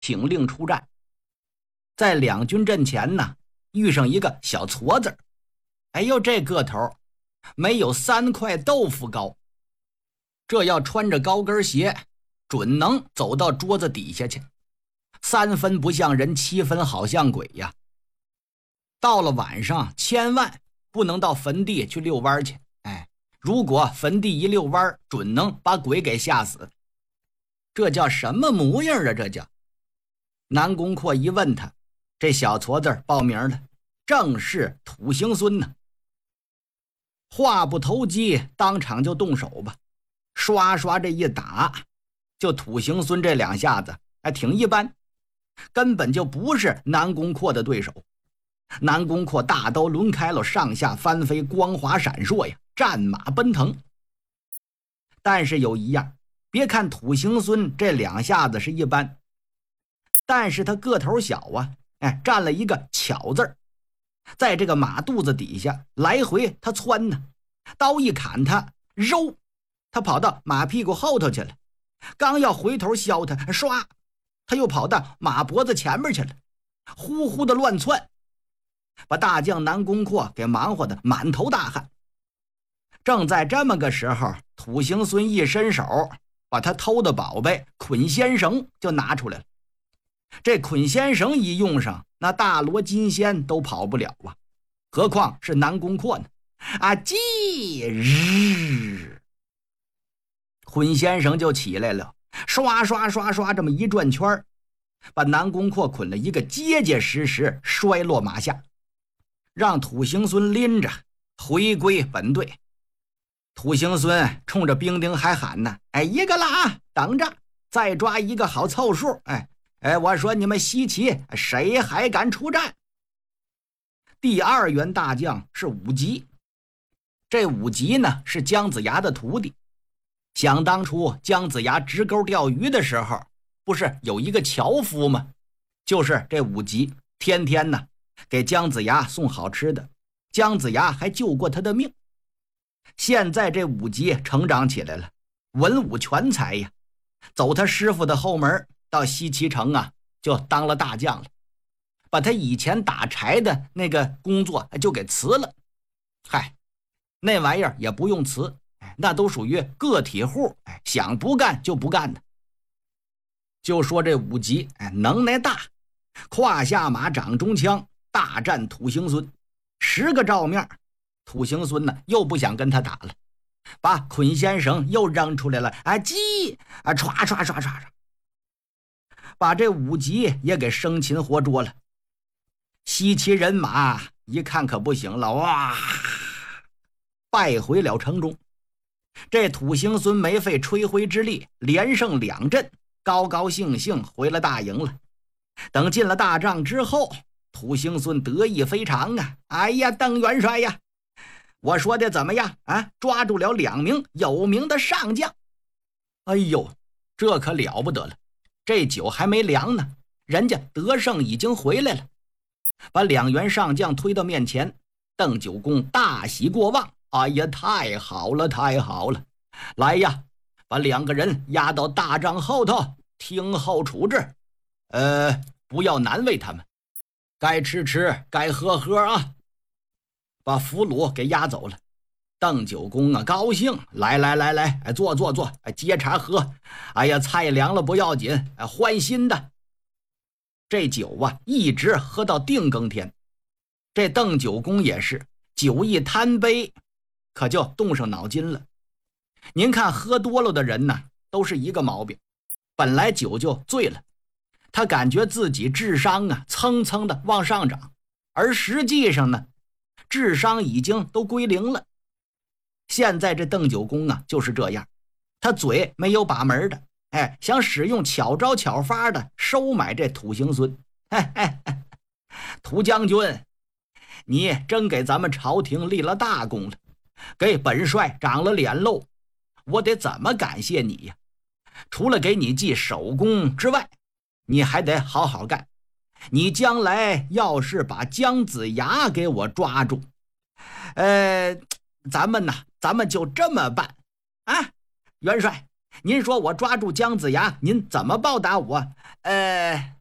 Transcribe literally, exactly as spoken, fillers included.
请令出战。在两军阵前呢，遇上一个小矬子，哎呦，这个头没有三块豆腐高，这要穿着高跟鞋，准能走到桌子底下去，三分不像人，七分好像鬼呀。到了晚上，千万不能到坟地去遛弯去，哎，如果坟地一遛弯，准能把鬼给吓死。这叫什么模样啊？这叫南宫阔一问他，这小矬子报名了，正是土行孙呢。话不投机，当场就动手吧，刷刷这一打，就土行孙这两下子还挺一般，根本就不是南宫阔的对手。南宫阔大刀抡开了，上下翻飞，光华闪烁呀，战马奔腾。但是有一样，别看土行孙这两下子是一般，但是他个头小啊，哎，占了一个巧字儿，在这个马肚子底下来回他窜呢，刀一砍他，肉，他跑到马屁股后头去了，刚要回头削他，唰，他又跑到马脖子前面去了，呼呼的乱窜，把大将南宫阔给忙活的满头大汗。正在这么个时候，土行孙一伸手，把他偷的宝贝捆仙绳就拿出来了。这捆仙绳一用上，那大罗金仙都跑不了啊，何况是南宫阔呢？啊，即日捆仙绳就起来了，刷刷刷刷这么一转圈，把南宫阔捆了一个结结实实，摔落马下，让土行孙拎着回归本队。土行孙冲着兵丁还喊呢，哎，一个了啊，等着，再抓一个好凑数。哎哎，我说你们西岐谁还敢出战？第二员大将是武吉，这武吉呢是姜子牙的徒弟。想当初姜子牙直钩钓鱼的时候，不是有一个樵夫吗？就是这武吉，天天呢给姜子牙送好吃的，姜子牙还救过他的命。现在这武吉成长起来了，文武全才呀，走他师傅的后门，到西岐城啊就当了大将了，把他以前打柴的那个工作就给辞了。嗨，那玩意儿也不用辞，那都属于个体户，想不干就不干的。就说这武吉能耐大，胯下马掌中枪，大战土行孙，十个照面。土行孙呢又不想跟他打了，把捆仙绳又扔出来了，啊，叽啊，唰唰唰唰唰，把这武吉也给生擒活捉了。西岐人马一看可不行了，哇，败回了城中。这土行孙没费吹灰之力，连胜两阵，高高兴兴回了大营了。等进了大帐之后，土行孙得意非常啊！哎呀，邓元帅呀，我说的怎么样啊？抓住了两名有名的上将。哎呦，这可了不得了，这酒还没凉呢，人家得胜已经回来了。把两员上将推到面前，邓九公大喜过望，哎呀，太好了太好了，来呀，把两个人押到大帐后头，听候处置。呃，不要难为他们，该吃吃该喝喝啊。把俘虏给押走了。邓九公啊高兴，来来来来，哎，坐坐坐，哎，接茶喝。哎呀，菜凉了不要紧，哎，换新的。这酒啊一直喝到定更天。这邓九公也是酒一贪杯，可就动上脑筋了。您看喝多了的人呢都是一个毛病，本来酒就醉了，他感觉自己智商啊蹭蹭的往上涨，而实际上呢智商已经都归零了。现在这邓九公啊就是这样，他嘴没有把门的，哎，想使用巧招巧法的收买这土行孙。哎哎哎，涂将军，你真给咱们朝廷立了大功了，给本帅长了脸喽，我得怎么感谢你呀？除了给你记首功之外，你还得好好干。你将来要是把姜子牙给我抓住，呃，咱们呢，咱们就这么办啊！元帅， 您说我抓住姜子牙，您怎么报答我？呃。